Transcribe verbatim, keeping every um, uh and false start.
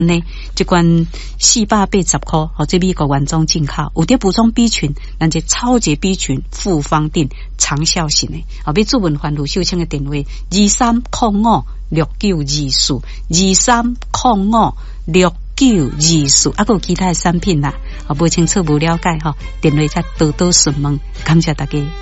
呢，这款四百八十块，或者美国原装进口，有得补充 B 群，咱这超级 B 群复方定长效型的。好，要注文环鲁秀清的电话：二三零五六九二四，二三零五六九二四，啊，还有其他的产品啦，啊，不清楚不了解哈，电话才多多询问，感谢大家。